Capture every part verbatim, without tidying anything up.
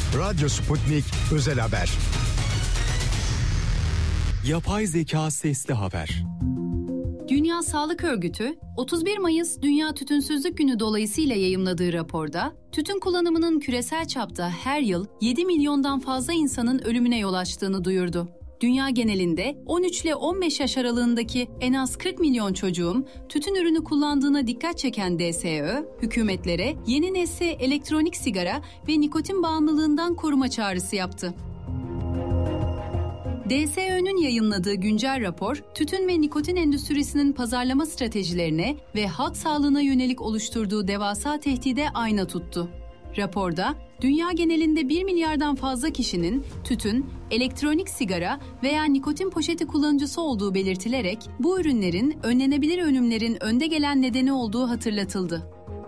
Radyo Sputnik Özel Haber. Yapay zeka sesli haber. Dünya Sağlık Örgütü, otuz bir Mayıs Dünya Tütünsüzlük Günü dolayısıyla yayımladığı raporda, tütün kullanımının küresel çapta her yıl yedi milyondan fazla insanın ölümüne yol açtığını duyurdu. Dünya genelinde on üç ile on beş yaş aralığındaki en az kırk milyon çocuğun tütün ürünü kullandığına dikkat çeken D S Ö, hükümetlere yeni nesil elektronik sigara ve nikotin bağımlılığından koruma çağrısı yaptı. D S Ö'nün yayınladığı güncel rapor, tütün ve nikotin endüstrisinin pazarlama stratejilerine ve halk sağlığına yönelik oluşturduğu devasa tehdide ayna tuttu. Raporda, dünya genelinde bir milyardan fazla kişinin tütün, elektronik sigara veya nikotin poşeti kullanıcısı olduğu belirtilerek bu ürünlerin önlenebilir ölümlerin önde gelen nedeni olduğu hatırlatıldı.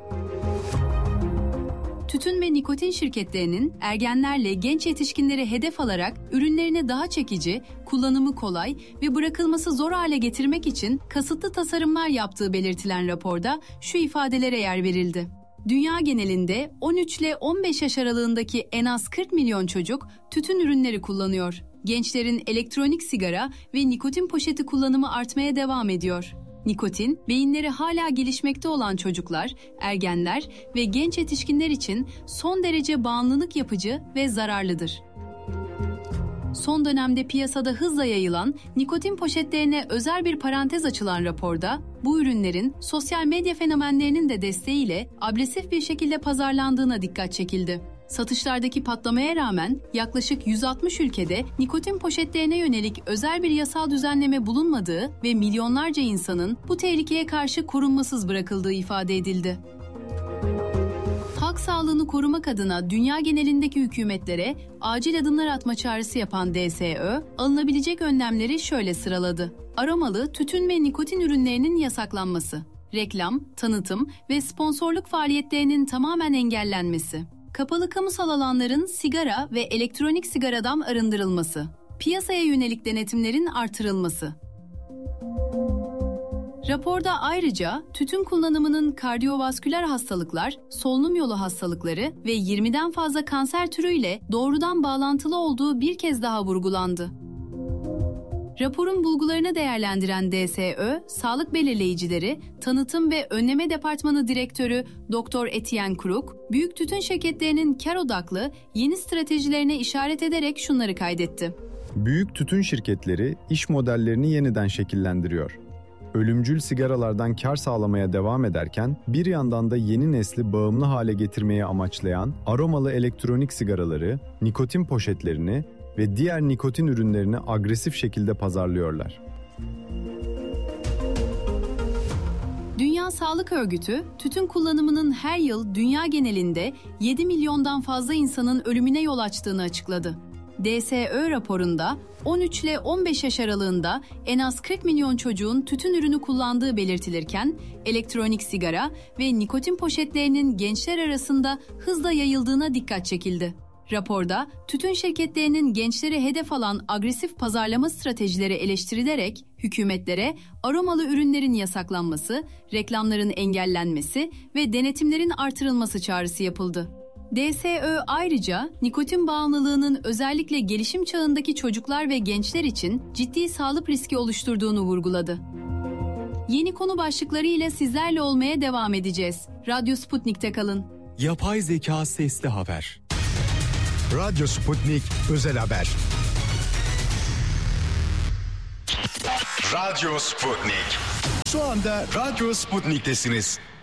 Tütün ve nikotin şirketlerinin ergenlerle genç yetişkinleri hedef alarak ürünlerini daha çekici, kullanımı kolay ve bırakılması zor hale getirmek için kasıtlı tasarımlar yaptığı belirtilen raporda şu ifadelere yer verildi. Dünya genelinde on üç ile on beş yaş aralığındaki en az kırk milyon çocuk tütün ürünleri kullanıyor. Gençlerin elektronik sigara ve nikotin poşeti kullanımı artmaya devam ediyor. Nikotin, beyinleri hala gelişmekte olan çocuklar, ergenler ve genç yetişkinler için son derece bağımlılık yapıcı ve zararlıdır. Son dönemde piyasada hızla yayılan nikotin poşetlerine özel bir parantez açılan raporda, bu ürünlerin sosyal medya fenomenlerinin de desteğiyle agresif bir şekilde pazarlandığına dikkat çekildi. Satışlardaki patlamaya rağmen yaklaşık yüz altmış ülkede nikotin poşetlerine yönelik özel bir yasal düzenleme bulunmadığı ve milyonlarca insanın bu tehlikeye karşı korunmasız bırakıldığı ifade edildi. Halk sağlığını korumak adına dünya genelindeki hükümetlere acil adımlar atma çağrısı yapan D S Ö, alınabilecek önlemleri şöyle sıraladı. Aromalı tütün ve nikotin ürünlerinin yasaklanması, reklam, tanıtım ve sponsorluk faaliyetlerinin tamamen engellenmesi, kapalı kamusal alanların sigara ve elektronik sigaradan arındırılması, piyasaya yönelik denetimlerin artırılması. Raporda ayrıca tütün kullanımının kardiyovasküler hastalıklar, solunum yolu hastalıkları ve yirmiden fazla kanser türüyle doğrudan bağlantılı olduğu bir kez daha vurgulandı. Raporun bulgularını değerlendiren D S Ö, sağlık belirleyicileri, tanıtım ve önleme departmanı direktörü Doktor Etienne Kruk, büyük tütün şirketlerinin kar odaklı yeni stratejilerine işaret ederek şunları kaydetti. Büyük tütün şirketleri iş modellerini yeniden şekillendiriyor. Ölümcül sigaralardan kar sağlamaya devam ederken bir yandan da yeni nesli bağımlı hale getirmeyi amaçlayan aromalı elektronik sigaraları, nikotin poşetlerini ve diğer nikotin ürünlerini agresif şekilde pazarlıyorlar. Dünya Sağlık Örgütü, tütün kullanımının her yıl dünya genelinde yedi milyondan fazla insanın ölümüne yol açtığını açıkladı. D S Ö raporunda on üç ile on beş yaş aralığında en az kırk milyon çocuğun tütün ürünü kullandığı belirtilirken, elektronik sigara ve nikotin poşetlerinin gençler arasında hızla yayıldığına dikkat çekildi. Raporda, tütün şirketlerinin gençleri hedef alan agresif pazarlama stratejileri eleştirilerek hükümetlere aromalı ürünlerin yasaklanması, reklamların engellenmesi ve denetimlerin artırılması çağrısı yapıldı. D S Ö ayrıca nikotin bağımlılığının özellikle gelişim çağındaki çocuklar ve gençler için ciddi sağlık riski oluşturduğunu vurguladı. Yeni konu başlıkları ile sizlerle olmaya devam edeceğiz. Radyo Sputnik'te kalın. Yapay zeka sesli haber. Radyo Sputnik Özel Haber. Radyo Sputnik. Şu anda Radyo Sputnik'tesiniz.